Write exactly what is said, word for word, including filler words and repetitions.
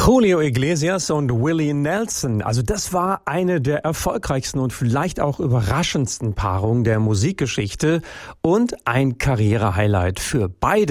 Julio Iglesias und Willie Nelson. Also das war eine der erfolgreichsten und vielleicht auch überraschendsten Paarungen der Musikgeschichte und ein Karrierehighlight für beide.